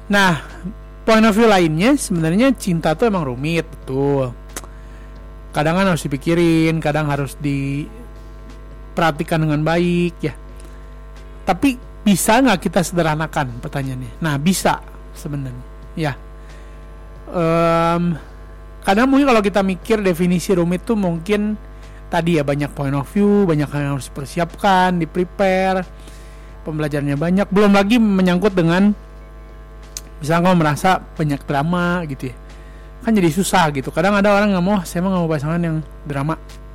Nah, point of view lainnya sebenarnya cinta tuh emang rumit, betul. Kadang kan harus dipikirin, kadang harus diperhatikan dengan baik ya. Tapi bisa nggak kita sederhanakan, pertanyaannya? Nah, bisa sebenarnya ya. Kadang mungkin kalau kita mikir definisi rumit tuh mungkin tadi ya, banyak point of view, banyak yang harus dipersiapkan, di-prepare, pembelajarannya banyak. Belum lagi menyangkut dengan misalnya kamu merasa banyak drama gitu ya, kan jadi susah gitu. Kadang ada orang nggak mau, saya mah nggak mau pasangan yang drama.